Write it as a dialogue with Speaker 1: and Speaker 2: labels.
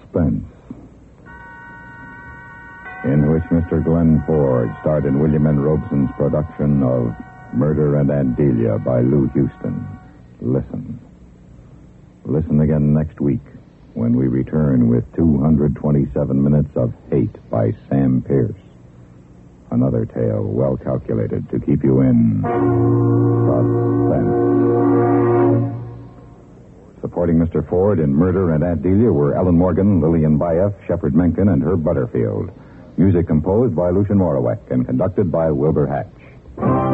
Speaker 1: Suspense, in which Mr. Glenn Ford starred in William N. Robeson's production of Murder and Aunt Delia by Lou Houston. Listen. Listen again next week when we return with 227 minutes of Hate by Sam Pierce. Another tale well calculated to keep you in suspense. Supporting Mr. Ford in Murder and Aunt Delia were Ellen Morgan, Lillian Baeff, Shepard Menken, and Herb Butterfield. Music composed by Lucien Morawek and conducted by Wilbur Hatch.